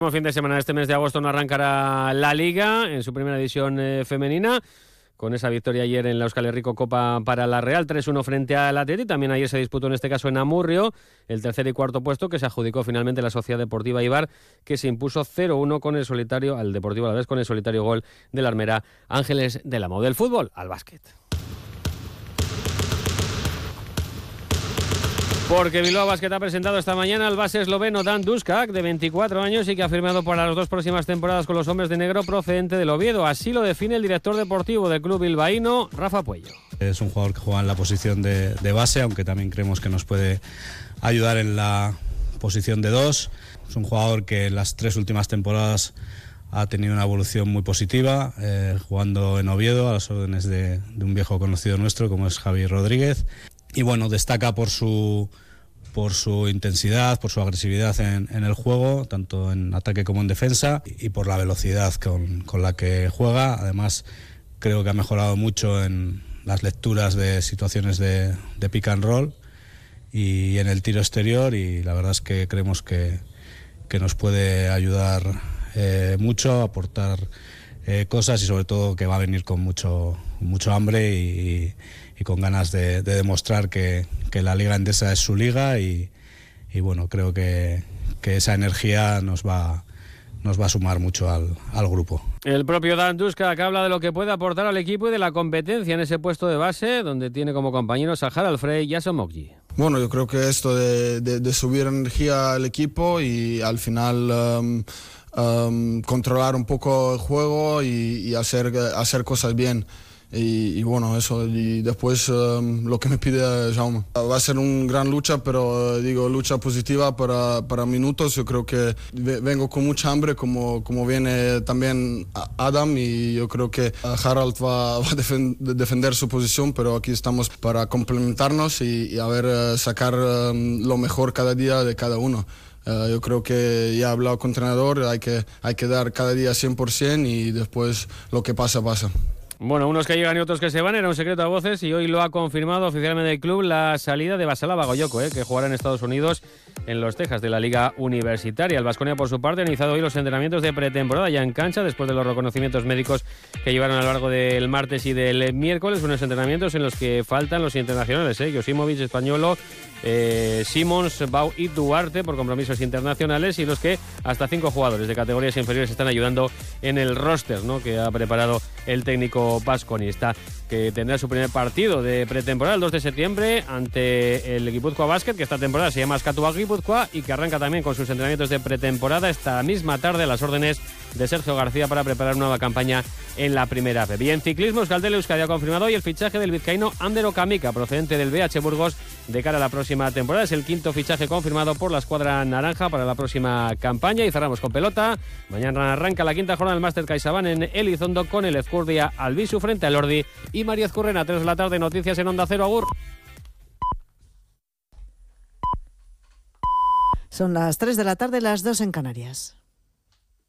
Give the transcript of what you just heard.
Fin de semana, este mes de agosto no arrancará la Liga en su primera edición femenina, con esa victoria ayer en la Euskal Herriko Copa para la Real, 3-1 frente al Atleti. También ayer se disputó en este caso en Amurrio el tercer y cuarto puesto, que se adjudicó finalmente la Sociedad Deportiva Eibar, que se impuso 0-1 con el solitario al Deportivo Alavés, con el solitario gol del armera Ángeles del Amo. Del fútbol al básquet. Porque Bilbao Basket ha presentado esta mañana al base esloveno Dan Duškak, de 24 años y que ha firmado para las 2 próximas temporadas con los hombres de negro, procedente del Oviedo. Así lo define el director deportivo del club bilbaíno, Rafa Puello. Es un jugador que juega en la posición de base, aunque también creemos que nos puede ayudar en la posición de 2. Es un jugador que en las 3 últimas temporadas ha tenido una evolución muy positiva, jugando en Oviedo a las órdenes de un viejo conocido nuestro como es Javi Rodríguez. Y bueno, destaca por su intensidad, por su agresividad en el juego, tanto en ataque como en defensa, y por la velocidad con la que juega. Además, creo que ha mejorado mucho en las lecturas de situaciones de pick and roll y en el tiro exterior, y la verdad es que creemos que nos puede ayudar mucho, a aportar cosas, y sobre todo que va a venir con mucho hambre y con ganas de demostrar que la Liga Endesa es su liga, y bueno, creo que esa energía nos va a sumar mucho al grupo. El propio Dan Duškak habla de lo que puede aportar al equipo y de la competencia en ese puesto de base, donde tiene como compañeros a Harald Frey y a Jason Mokji. Bueno, yo creo que esto de subir energía al equipo y al final controlar un poco el juego y hacer cosas bien. Y bueno, eso, y después lo que me pide Jaume. Va a ser una gran lucha, pero digo, lucha positiva para minutos. Yo creo que vengo con mucha hambre, como viene también Adam, y yo creo que Harald va a defender su posición, pero aquí estamos para complementarnos y a ver, sacar lo mejor cada día de cada uno. Yo creo que ya he hablado con el entrenador, hay que dar cada día 100%, y después lo que pasa. Bueno, unos que llegan y otros que se van, era un secreto a voces, y hoy lo ha confirmado oficialmente el club la salida de Basala Bagoyoko, que jugará en Estados Unidos en los Texas de la Liga Universitaria. El Baskonia, por su parte, ha iniciado hoy los entrenamientos de pretemporada ya en cancha, después de los reconocimientos médicos que llevaron a lo largo del martes y del miércoles, unos entrenamientos en los que faltan los internacionales, Josimovic, Españolo, Simons, Bau y Duarte por compromisos internacionales, y los que hasta 5 jugadores de categorías inferiores están ayudando en el roster, ¿no?, que ha preparado el técnico basconista, que tendrá su primer partido de pretemporada el 2 de septiembre ante el Gipuzkoa Basket, que esta temporada se llama Askatuak Gipuzkoa, y que arranca también con sus entrenamientos de pretemporada esta misma tarde a las órdenes de Sergio García para preparar una nueva campaña en la primera B. Y en ciclismo, Euskaltel Euskadi ha confirmado hoy el fichaje del vizcaíno Ander Okamika, procedente del BH Burgos, de cara a la próxima temporada. Es el quinto fichaje confirmado por la escuadra naranja para la próxima campaña. Y cerramos con pelota. Mañana arranca la quinta jornada del Máster CaixaBank en Elizondo, con el Ezcurdia Albisu frente al Lordi y María Ezcurrena. 3 de la tarde, noticias en Onda Cero. Agur. Son las 3 de la tarde, las 2 en Canarias.